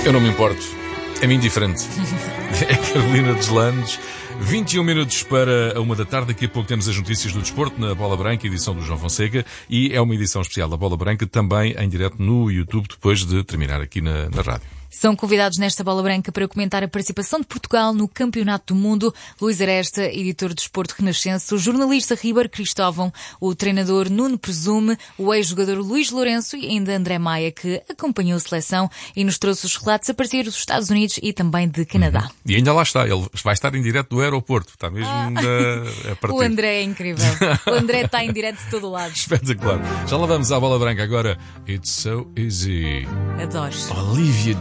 Eu não me importo. É-me indiferente. É Carolina Deslandes. 21 minutos para a 1 da tarde. Daqui a pouco temos as notícias do desporto na Bola Branca, edição do João Fonseca. E é uma edição especial da Bola Branca, também em direto no YouTube, depois de terminar aqui na rádio. São convidados nesta Bola Branca para comentar a participação de Portugal no Campeonato do Mundo Luís Aresta, editor de Desporto Renascença, o jornalista Ribeiro Cristóvão, o treinador Nuno Presume, o ex-jogador Luís Lourenço e ainda André Maia, que acompanhou a seleção e nos trouxe os relatos a partir dos Estados Unidos e também de Canadá. E ainda lá está, ele vai estar em direto do aeroporto, está mesmo a partir. O André é incrível, o André está em direto de todo lado. Espetacular. Já lá vamos à Bola Branca agora. It's so easy. Adoro. Olivia